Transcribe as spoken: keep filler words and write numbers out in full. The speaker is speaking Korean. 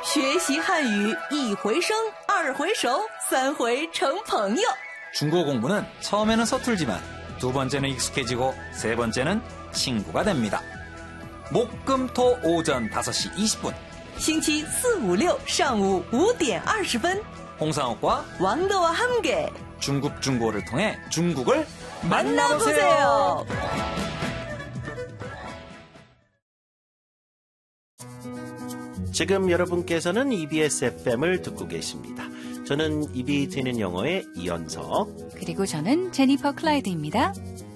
学习汉语一回生，二回熟，三回成朋友。 중국어 공부는 처음에는 서툴지만 두 번째는 익숙해지고 세 번째는 친구가 됩니다. 목금토 오전 다섯 시 이십 분 星期四、五、六上午五点二十分 홍상욱과 왕도와 함께 중국 중고를 통해 중국을 만나보세요. 지금 여러분께서는 이비에스 에프엠을 듣고 계십니다. 저는 입이 트이는 영어의 이현석, 그리고 저는 제니퍼 클라이드입니다.